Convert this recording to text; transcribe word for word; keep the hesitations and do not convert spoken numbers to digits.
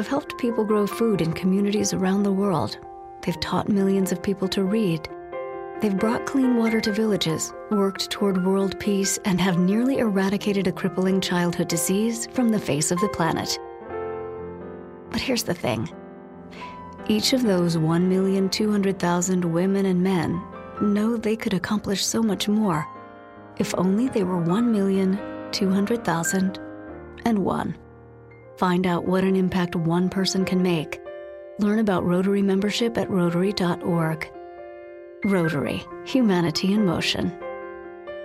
have helped people grow food in communities around the world. They've taught millions of people to read. They've brought clean water to villages, worked toward world peace, and have nearly eradicated a crippling childhood disease from the face of the planet. But here's the thing. Each of those one million two hundred thousand women and men know they could accomplish so much more if only they were one million two hundred thousand and one. Find out what an impact one person can make. Learn about Rotary membership at rotary dot org. Rotary, humanity in motion.